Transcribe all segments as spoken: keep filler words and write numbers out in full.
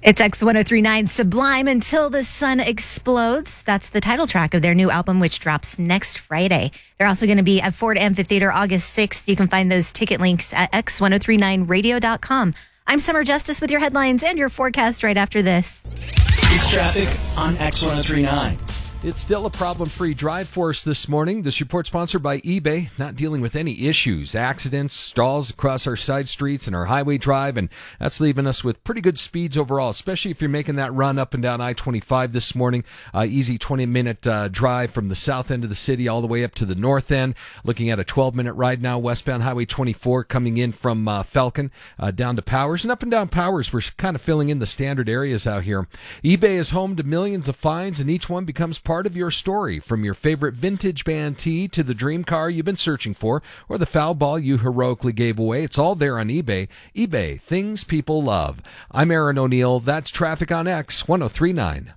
It's X one oh three point nine Sublime, Until the Sun Explodes. That's the title track of their new album, which drops next Friday. They're also going to be at Ford Amphitheater August sixth. You can find those ticket links at x ten thirty-nine radio dot com. I'm Summer Justice with your headlines and your forecast right after this. It's traffic on X ten thirty-nine. It's still a problem-free drive for us this morning. This report sponsored by eBay, not dealing with any issues, accidents, stalls across our side streets and our highway drive, and that's leaving us with pretty good speeds overall, especially if you're making that run up and down I twenty-five this morning. Uh, easy twenty-minute uh, drive from the south end of the city all the way up to the north end. Looking at a twelve-minute ride now, westbound Highway twenty-four coming in from uh, Falcon uh, down to Powers. And up and down Powers, we're kind of filling in the standard areas out here. eBay is home to millions of finds, and each one becomes part part of your story, from your favorite vintage band tee to the dream car you've been searching for or the foul ball you heroically gave away. It's all there on eBay. eBay, things people love. I'm Aaron O'Neill. That's traffic on X ten thirty-nine.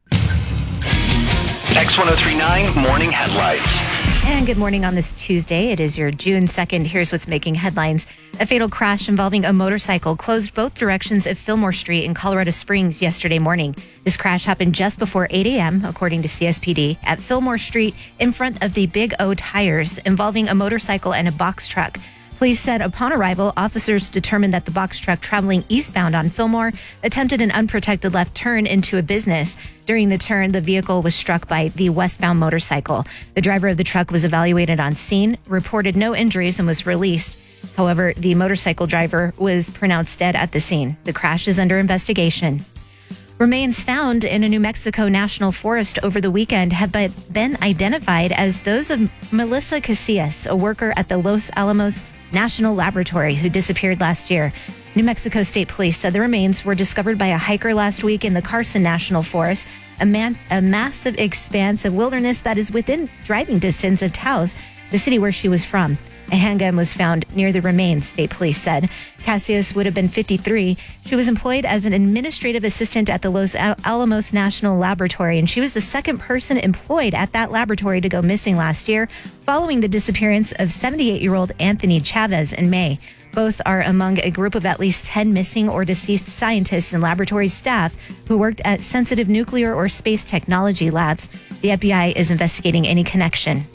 X ten thirty-nine Morning Headlights. And good morning on this Tuesday. It is your June second. Here's what's making headlines. A fatal crash involving a motorcycle closed both directions of Fillmore Street in Colorado Springs yesterday morning. This crash happened just before eight a.m., according to C S P D, at Fillmore Street in front of the Big O Tires, involving a motorcycle and a box truck. Police said upon arrival, officers determined that the box truck traveling eastbound on Fillmore attempted an unprotected left turn into a business. During the turn, the vehicle was struck by the westbound motorcycle. The driver of the truck was evaluated on scene, reported no injuries, and was released. However, the motorcycle driver was pronounced dead at the scene. The crash is under investigation. Remains found in a New Mexico national forest over the weekend have been identified as those of Melissa Casillas, a worker at the Los Alamos National Laboratory who disappeared last year. New Mexico State Police said the remains were discovered by a hiker last week in the Carson National Forest, a, man, a massive expanse of wilderness that is within driving distance of Taos, the city where she was from. A handgun was found near the remains, state police said. Casillas would have been fifty-three. She was employed as an administrative assistant at the Los Alamos National Laboratory, and she was the second person employed at that laboratory to go missing last year, following the disappearance of seventy-eight-year-old Anthony Chavez in May. Both are among a group of at least ten missing or deceased scientists and laboratory staff who worked at sensitive nuclear or space technology labs. The F B I is investigating any connection.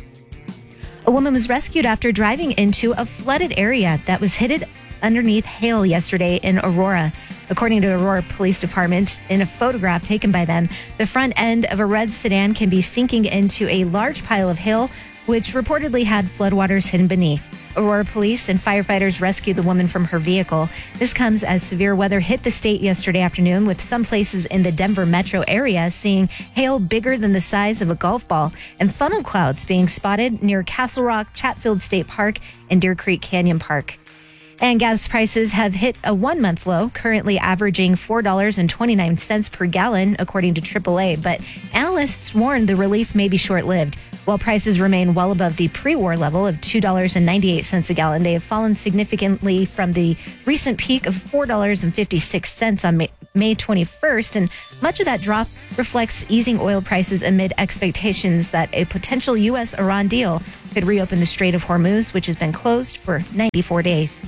A woman was rescued after driving into a flooded area that was hidden underneath hail yesterday in Aurora. According to Aurora Police Department, in a photograph taken by them, the front end of a red sedan can be sinking into a large pile of hail, which reportedly had floodwaters hidden beneath. Aurora police and firefighters rescued the woman from her vehicle. This comes as severe weather hit the state yesterday afternoon, with some places in the Denver metro area seeing hail bigger than the size of a golf ball and funnel clouds being spotted near Castle Rock, Chatfield State Park, and Deer Creek Canyon Park. And gas prices have hit a one-month low, currently averaging four dollars and twenty-nine cents per gallon, according to triple A. But analysts warn the relief may be short-lived. While prices remain well above the pre-war level of two dollars and ninety-eight cents a gallon, they have fallen significantly from the recent peak of four dollars and fifty-six cents on May twenty-first. And much of that drop reflects easing oil prices amid expectations that a potential U S Iran deal could reopen the Strait of Hormuz, which has been closed for ninety-four days.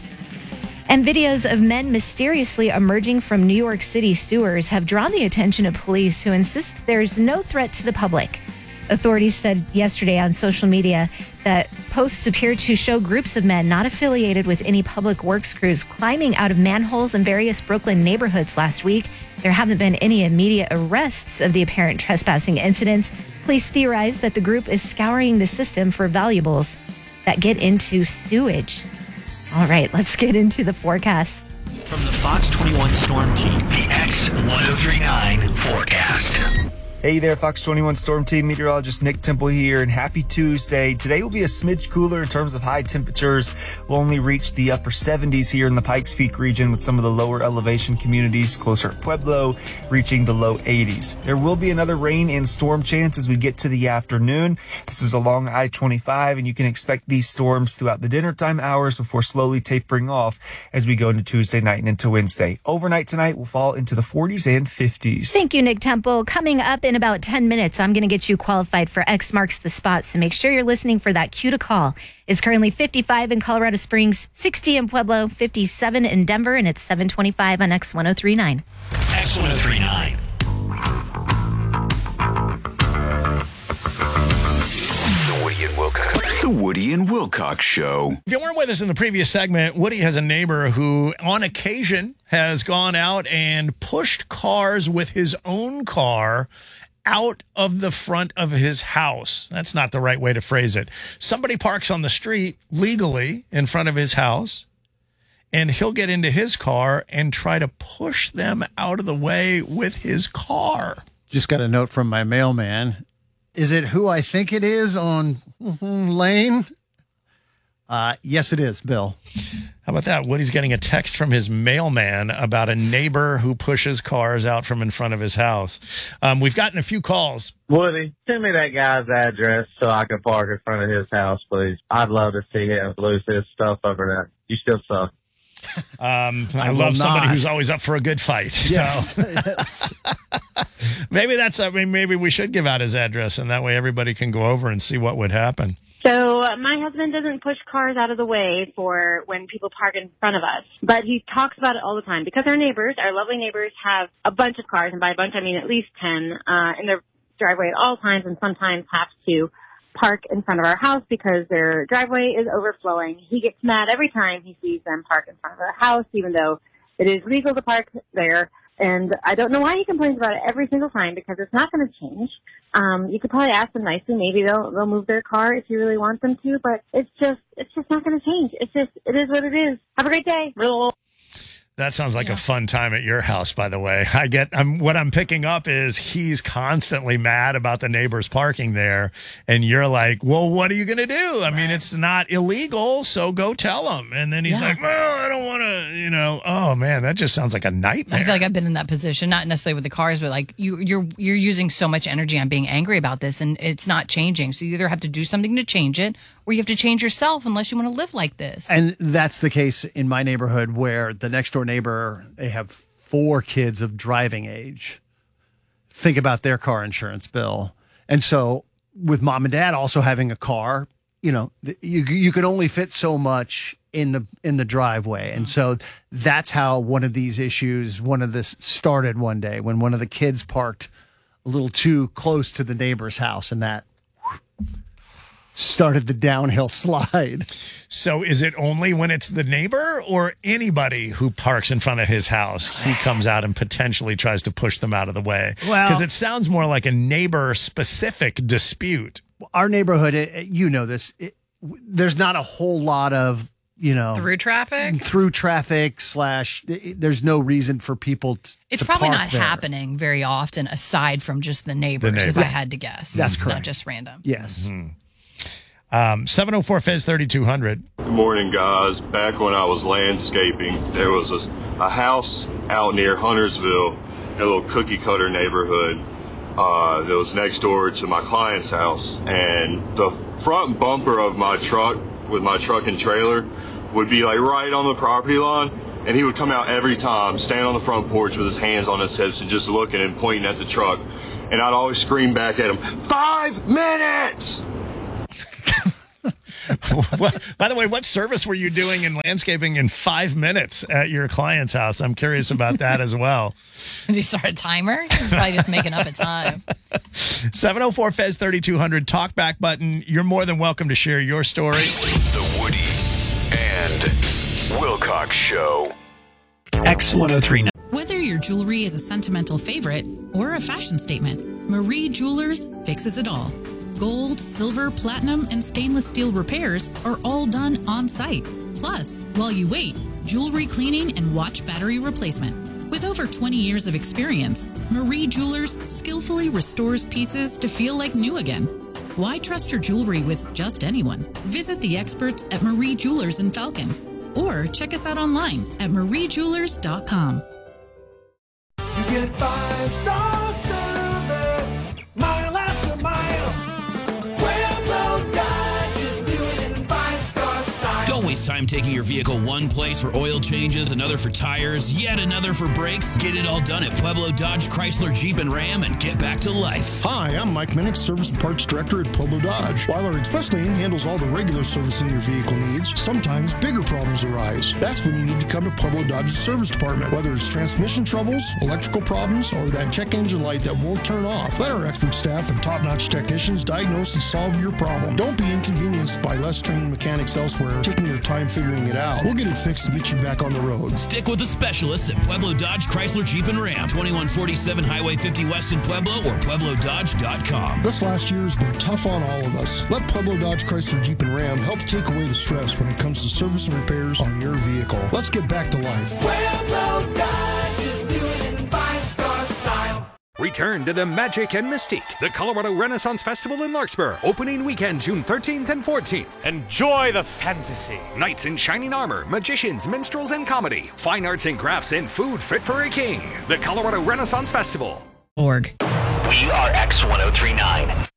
And videos of men mysteriously emerging from New York City sewers have drawn the attention of police, who insist there's no threat to the public. Authorities said yesterday on social media that posts appear to show groups of men not affiliated with any public works crews climbing out of manholes in various Brooklyn neighborhoods last week. There haven't been any immediate arrests of the apparent trespassing incidents. Police theorize that the group is scouring the system for valuables that get into sewage. All right, let's get into the forecast. From the Fox twenty-one Storm Team, the X ten thirty-nine forecast. Hey there, Fox twenty-one Storm Team meteorologist Nick Temple here, and happy Tuesday. Today will be a smidge cooler in terms of high temperatures. We'll only reach the upper seventies here in the Pikes Peak region, with some of the lower elevation communities closer at Pueblo reaching the low eighties. There will be another rain and storm chance as we get to the afternoon. This is along I twenty-five, and you can expect these storms throughout the dinner time hours before slowly tapering off as we go into Tuesday night and into Wednesday. Overnight tonight will fall into the forties and fifties. Thank you, Nick Temple. Coming up in In about ten minutes, I'm going to get you qualified for X Marks the Spot, so make sure you're listening for that cue to call. It's currently fifty-five in Colorado Springs, sixty in Pueblo, fifty-seven in Denver, and it's seven twenty-five on X ten thirty-nine. X one oh three point nine. The Woody and Wilcox. The Woody and Wilcox Show. If you weren't with us in the previous segment, Woody has a neighbor who, on occasion, has gone out and pushed cars with his own car out of the front of his house. That's not the right way to phrase it. Somebody parks on the street legally in front of his house, and he'll get into his car and try to push them out of the way with his car. Just got a note from my mailman. Is it who I think it is on Lane? Uh, yes, it is, Bill. How about that? Woody's getting a text from his mailman about a neighbor who pushes cars out from in front of his house. Um, we've gotten a few calls. Woody, send me that guy's address so I can park in front of his house, please. I'd love to see him lose his stuff over there. You still suck. Um, I, I love somebody not. who's always up for a good fight. Yes. So Yes. maybe that's, I mean, maybe we should give out his address, and that way everybody can go over and see what would happen. So uh, my husband doesn't push cars out of the way for when people park in front of us, but he talks about it all the time because our neighbors, our lovely neighbors, have a bunch of cars, and by a bunch I mean at least ten, uh, in their driveway at all times, and sometimes have to park in front of our house because their driveway is overflowing. He gets mad every time he sees them park in front of our house, even though it is legal to park there. And I don't know why he complains about it every single time, because it's not going to change. Um, you could probably ask them nicely. Maybe they'll they'll move their car if you really want them to, but it's just it's just not going to change. It's just it is what it is. Have a great day. That sounds like Yeah. a fun time at your house, by the way. I get, I'm, what I'm picking up is he's constantly mad about the neighbors parking there. And you're like, well, what are you going to do? I mean, it's not illegal, so go tell them. And then he's Yeah. like, well, I don't want to, you know, oh man, that just sounds like a nightmare. I feel like I've been in that position, not necessarily with the cars, but like you, you're you're using so much energy on being angry about this, and it's not changing. So you either have to do something to change it, or you have to change yourself unless you want to live like this. And that's the case in my neighborhood, where the next door neighbor, they have four kids of driving age. Think about their car insurance bill. And so with mom and dad also having a car, you know, th- you you can only fit so much in the in the driveway. And so that's how one of these issues, one of this started one day when one of the kids parked a little too close to the neighbor's house, and that started the downhill slide. So is it only when it's the neighbor or anybody who parks in front of his house, he comes out and potentially tries to push them out of the way? Well- Because it sounds more like a neighbor-specific dispute. Our neighborhood, it, it- you know this, it, w- there's not a whole lot of, you know, Through traffic? through traffic slash, it- there's no reason for people to It's to probably park not there. happening very often, aside from just the neighbors, if neighbor. I had to guess. That's It's correct. not just random. Yes. Um, seven oh four F E Z thirty-two hundred. Good morning, guys. Back when I was landscaping, there was a, a house out near Huntersville, in a little cookie cutter neighborhood uh, that was next door to my client's house. And the front bumper of my truck, with my truck and trailer, would be like right on the property line. And he would come out every time, stand on the front porch with his hands on his hips and just looking and pointing at the truck. And I'd always scream back at him, five minutes! What- By the way, what service were you doing in landscaping in five minutes at your client's house? I'm curious about that as well. Did you start a timer? He's probably just making up a time. seven oh four F E Z thirty-two hundred, talk back button. You're more than welcome to share your story. The Woody and Wilcox Show. X one oh three point nine. Whether your jewelry is a sentimental favorite or a fashion statement, Marie Jewelers fixes it all. Gold, silver, platinum, and stainless steel repairs are all done on site. Plus, while you wait, jewelry cleaning and watch battery replacement. With over twenty years of experience, Marie Jewelers skillfully restores pieces to feel like new again. Why trust your jewelry with just anyone? Visit the experts at Marie Jewelers in Falcon, or check us out online at marie jewelers dot com. You get five-star service, mile after mile. Railroad Dodge is doing it in five-star style. Don't waste time time taking your vehicle one place for oil changes, another for tires, yet another for brakes? Get it all done at Pueblo Dodge, Chrysler, Jeep, and Ram and get back to life. Hi, I'm Mike Minnick, Service and Parts Director at Pueblo Dodge. While our express lane handles all the regular servicing your vehicle needs, sometimes bigger problems arise. That's when you need to come to Pueblo Dodge's service department. Whether it's transmission troubles, electrical problems, or that check engine light that won't turn off, let our expert staff and top-notch technicians diagnose and solve your problem. Don't be inconvenienced by less trained mechanics elsewhere taking their time figuring it out. We'll get it fixed and get you back on the road. Stick with the specialists at Pueblo Dodge, Chrysler, Jeep, and Ram. twenty-one forty-seven Highway fifty West in Pueblo or Pueblo Dodge dot com. This last year has been tough on all of us. Let Pueblo Dodge, Chrysler, Jeep, and Ram help take away the stress when it comes to service and repairs on your vehicle. Let's get back to life. Pueblo Dodge is doing in five-star style. Return to the magic and mystique. The Colorado Renaissance Festival in Larkspur. Opening weekend, June thirteenth and fourteenth. Enjoy the fantasy. Knights in shining armor, magicians, minstrels, and comedy. Fine arts and crafts and food fit for a king. The Colorado Renaissance Festival. Org. We are X ten thirty-nine.